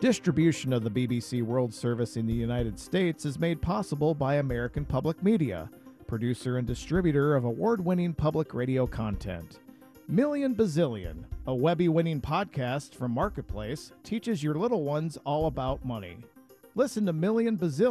Distribution of the BBC World Service in the United States is made possible by American Public Media, producer and distributor of award-winning public radio content. Million Bazillion, a Webby-winning podcast from Marketplace, teaches your little ones all about money. Listen to Million Bazillion